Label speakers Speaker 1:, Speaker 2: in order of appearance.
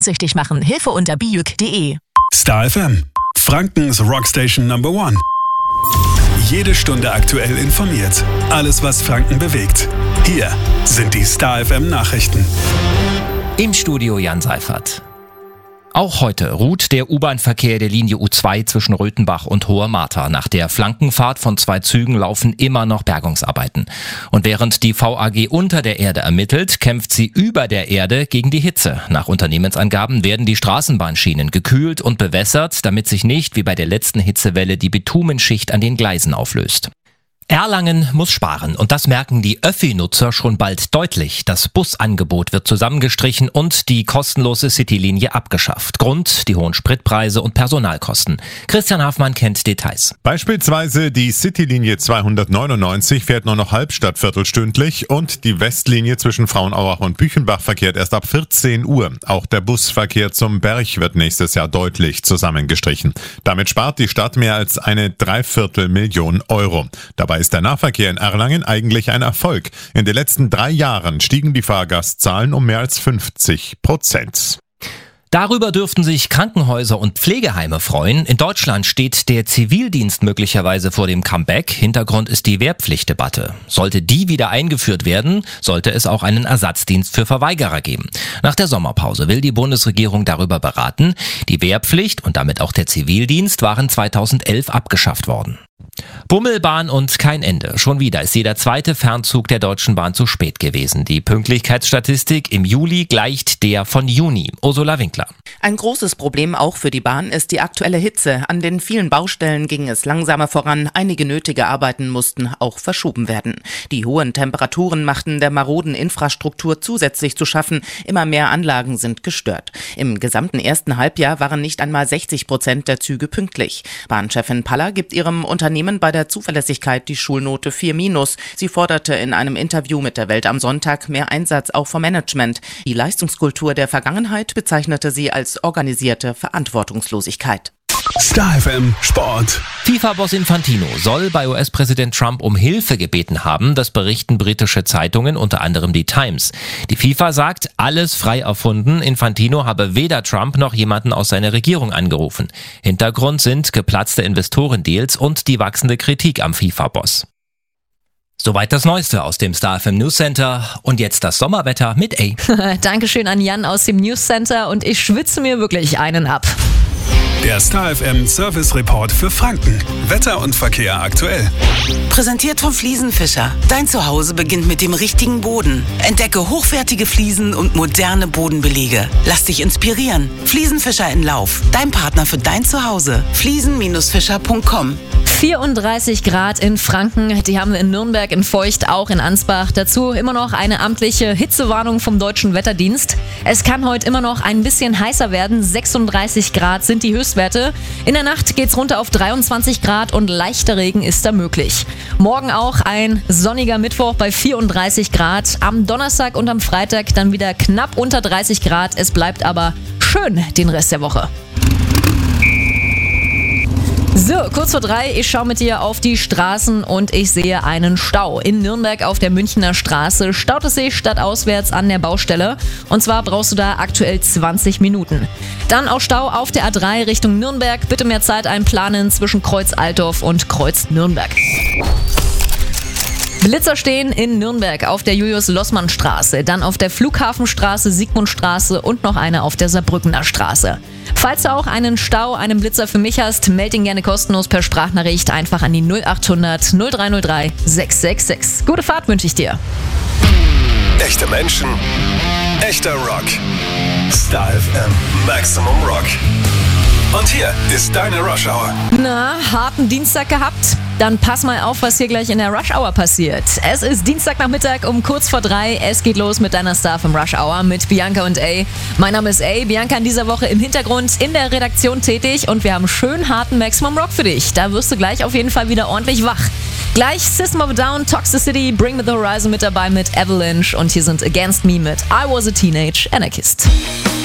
Speaker 1: Süchtig machen. Hilfe unter biuk.de.
Speaker 2: Star FM, Frankens Rockstation Number One. Jede Stunde aktuell informiert. Alles, was Franken bewegt. Hier sind die Star FM Nachrichten.
Speaker 3: Im Studio Jan Seifert. Auch heute ruht der U-Bahn-Verkehr der Linie U2 zwischen Röthenbach und Hohe Martha. Nach der Flankenfahrt von 2 Zügen laufen immer noch Bergungsarbeiten. Und während die VAG unter der Erde ermittelt, kämpft sie über der Erde gegen die Hitze. Nach Unternehmensangaben werden die Straßenbahnschienen gekühlt und bewässert, damit sich nicht, wie bei der letzten Hitzewelle, die Bitumenschicht an den Gleisen auflöst. Erlangen muss sparen und das merken die Öffi-Nutzer schon bald deutlich. Das Busangebot wird zusammengestrichen und die kostenlose Citylinie abgeschafft. Grund: die hohen Spritpreise und Personalkosten. Christian Hafmann kennt Details.
Speaker 4: Beispielsweise die Citylinie 299 fährt nur noch halb statt viertelstündlich und die Westlinie zwischen Frauenauach und Büchenbach verkehrt erst ab 14 Uhr. Auch der Busverkehr zum Berg wird nächstes Jahr deutlich zusammengestrichen. Damit spart die Stadt mehr als eine 3/4 Million Euro. Dabei ist der Nahverkehr in Erlangen eigentlich ein Erfolg. In den letzten 3 Jahren stiegen die Fahrgastzahlen um mehr als 50%.
Speaker 3: Darüber dürften sich Krankenhäuser und Pflegeheime freuen. In Deutschland steht der Zivildienst möglicherweise vor dem Comeback. Hintergrund ist die Wehrpflichtdebatte. Sollte die wieder eingeführt werden, sollte es auch einen Ersatzdienst für Verweigerer geben. Nach der Sommerpause will die Bundesregierung darüber beraten. Die Wehrpflicht und damit auch der Zivildienst waren 2011 abgeschafft worden. Bummelbahn und kein Ende. Schon wieder ist jeder zweite Fernzug der Deutschen Bahn zu spät gewesen. Die Pünktlichkeitsstatistik im Juli gleicht der von Juni. Ursula Winkler.
Speaker 5: Ein großes Problem auch für die Bahn ist die aktuelle Hitze. An den vielen Baustellen ging es langsamer voran. Einige nötige Arbeiten mussten auch verschoben werden. Die hohen Temperaturen machten der maroden Infrastruktur zusätzlich zu schaffen. Immer mehr Anlagen sind gestört. Im gesamten ersten Halbjahr waren nicht einmal 60% der Züge pünktlich. Bahnchefin Paller gibt ihrem Unternehmen bei der Zuverlässigkeit die Schulnote 4-. Sie forderte in einem Interview mit der Welt am Sonntag mehr Einsatz auch vom Management. Die Leistungskultur der Vergangenheit bezeichnete sie als organisierte Verantwortungslosigkeit.
Speaker 2: Star FM Sport.
Speaker 3: FIFA-Boss Infantino soll bei US-Präsident Trump um Hilfe gebeten haben, das berichten britische Zeitungen, unter anderem die Times. Die FIFA sagt, alles frei erfunden. Infantino habe weder Trump noch jemanden aus seiner Regierung angerufen. Hintergrund sind geplatzte Investorendeals und die wachsende Kritik am FIFA-Boss. Soweit das Neueste aus dem Star FM News Center und jetzt das Sommerwetter mit A.
Speaker 6: Dankeschön an Jan aus dem News Center und ich schwitze mir wirklich einen ab.
Speaker 2: Der Star FM Service Report für Franken. Wetter und Verkehr aktuell.
Speaker 7: Präsentiert vom Fliesenfischer. Dein Zuhause beginnt mit dem richtigen Boden. Entdecke hochwertige Fliesen und moderne Bodenbelege. Lass dich inspirieren. Fliesenfischer in Lauf. Dein Partner für dein Zuhause. Fliesen-fischer.com.
Speaker 6: 34 Grad in Franken, die haben wir in Nürnberg, in Feucht, auch in Ansbach. Dazu immer noch eine amtliche Hitzewarnung vom Deutschen Wetterdienst. Es kann heute immer noch ein bisschen heißer werden. 36 Grad sind die Höchstwerte. In der Nacht geht's runter auf 23 Grad und leichter Regen ist da möglich. Morgen auch ein sonniger Mittwoch bei 34 Grad. Am Donnerstag und am Freitag dann wieder knapp unter 30 Grad. Es bleibt aber schön den Rest der Woche. So, kurz vor 3, ich schaue mit dir auf die Straßen und ich sehe einen Stau. In Nürnberg auf der Münchner Straße staut es sich stadtauswärts an der Baustelle. Und zwar brauchst du da aktuell 20 Minuten. Dann auch Stau auf der A3 Richtung Nürnberg. Bitte mehr Zeit einplanen zwischen Kreuz Altdorf und Kreuz Nürnberg. Blitzer stehen in Nürnberg auf der Julius-Lossmann-Straße, dann auf der Flughafenstraße, Sigmundstraße und noch eine auf der Saarbrückener Straße. Falls du auch einen Stau, einen Blitzer für mich hast, melde ihn gerne kostenlos per Sprachnachricht einfach an die 0800 0303 666. Gute Fahrt wünsche ich dir.
Speaker 2: Echte Menschen, echter Rock. Star FM Maximum Rock. Und hier ist deine Rush Hour.
Speaker 6: Na, harten Dienstag gehabt? Dann pass mal auf, was hier gleich in der Rush Hour passiert. Es ist Dienstagnachmittag um kurz vor 3. Es geht los mit deiner Star vom Rush Hour mit Bianca und A. Mein Name ist A. Bianca in dieser Woche im Hintergrund in der Redaktion tätig und wir haben schön harten Maximum Rock für dich. Da wirst du gleich auf jeden Fall wieder ordentlich wach. Gleich System of a Down, Toxicity, Bring Me the Horizon mit dabei mit Avalanche und hier sind Against Me mit I Was a Teenage Anarchist.